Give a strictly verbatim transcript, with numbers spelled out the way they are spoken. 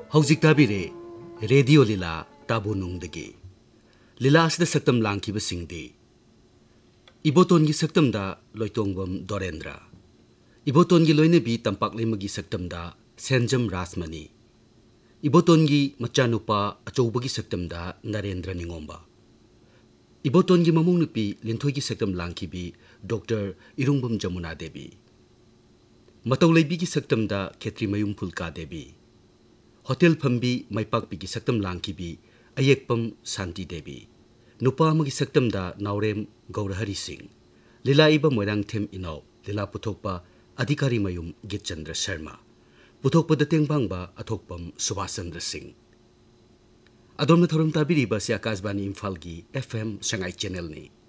हौजिक ताबिरे radio लीला ताबो नुंगदगी लीला Asad सक्तम लांखिबा सिंगदी इबोतोनगी सक्तमदा Loitongbam दोरेंद्र इबोतोनगी लोइनेबी तंपाकलेमगी सक्तमदा सेंजम रासमनी इबोतोनगी मचानुपा अचौबगी सक्तमदा Narendra निंगोंबा इबोतोनगी ममुंगनुपी लिंथोगी सक्तम लांखिबी doctor इरुंगबम Jamuna देवी मतौलेबीगी सक्तमदा खेत्रीमयुम फुलका देवी hotel फंबी माइपाकपीगी सक्तम लांखिबी अयेकपम Shanti Devi नुपा अमगी सक्तमदा नावरेम Gaurhari Singh लीला इबा मोइरांगथेम इनाव लीला पुथोकपा अधिकारी मयुम गितचंद्र Sharma पुथोकपद तेंगबांगबा अथोकपम Subhash Chandra Singh अदोमना theorem ताबिरीबा से आकाशवाणी इम्फाल की एफएम संगाई चैनल ने